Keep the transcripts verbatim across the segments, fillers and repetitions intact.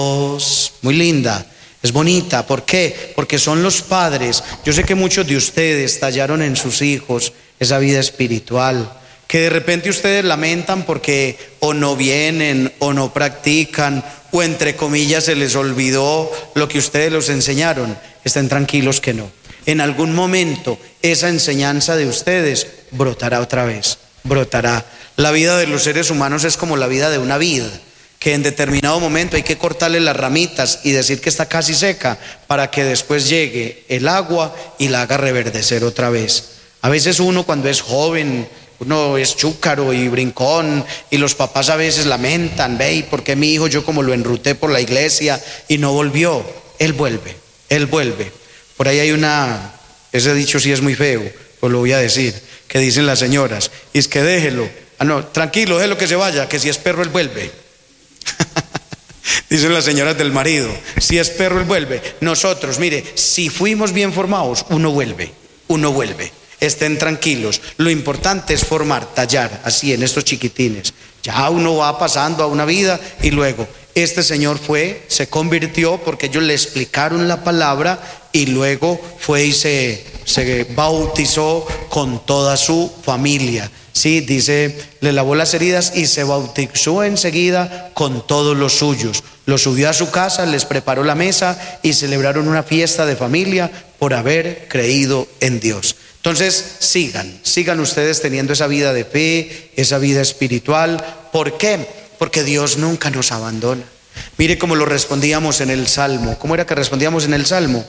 Muy linda, es bonita. ¿Por qué? Porque son los padres. Yo sé que muchos de ustedes tallaron en sus hijos esa vida espiritual, que de repente ustedes lamentan porque o no vienen o no practican, o entre comillas se les olvidó lo que ustedes los enseñaron. Estén tranquilos que no. En algún momento esa enseñanza de ustedes brotará otra vez, brotará. La vida de los seres humanos es como la vida de una vid, que en determinado momento hay que cortarle las ramitas y decir que está casi seca para que después llegue el agua y la haga reverdecer otra vez. A veces uno cuando es joven, uno es chúcaro y brincón, y los papás a veces lamentan: ve, ¿por qué mi hijo yo como lo enruté por la iglesia y no volvió? Él vuelve, él vuelve. Por ahí hay una, ese dicho sí es muy feo, pues lo voy a decir, que dicen las señoras, y es que déjelo, ah no, tranquilo, déjelo que se vaya, que si es perro él vuelve. Dicen las señoras del marido, si es perro él vuelve. Nosotros, mire, si fuimos bien formados, uno vuelve, uno vuelve. Estén tranquilos, lo importante es formar, tallar, así en estos chiquitines. Ya uno va pasando a una vida y luego este señor fue, se convirtió porque ellos le explicaron la palabra, y luego fue y se, se bautizó con toda su familia. Sí, dice, le lavó las heridas y se bautizó enseguida con todos los suyos. Lo subió a su casa, les preparó la mesa y celebraron una fiesta de familia por haber creído en Dios. Entonces sigan, sigan ustedes teniendo esa vida de fe, esa vida espiritual. ¿Por qué? Porque Dios nunca nos abandona. Mire cómo lo respondíamos en el Salmo. ¿Cómo era que respondíamos en el Salmo?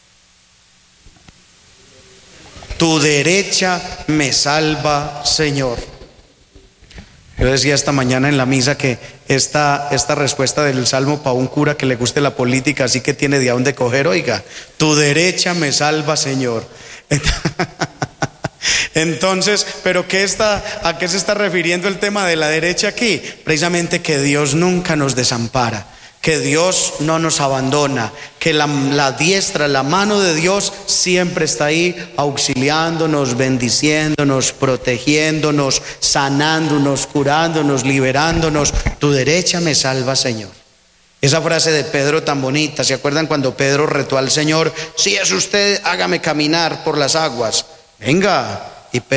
Tu derecha me salva, Señor. Yo decía esta mañana en la misa que esta, esta respuesta del Salmo para un cura que le guste la política, así que tiene de a dónde coger, oiga, tu derecha me salva, Señor. Entonces, ¿pero qué está, a qué se está refiriendo el tema de la derecha aquí? Precisamente que Dios nunca nos desampara, que Dios no nos abandona, que la, la diestra, la mano de Dios siempre está ahí auxiliándonos, bendiciéndonos, protegiéndonos, sanándonos, curándonos, liberándonos. Tu derecha me salva, Señor. Esa frase de Pedro tan bonita, ¿se acuerdan cuando Pedro retó al Señor? Si es usted, hágame caminar por las aguas. Venga,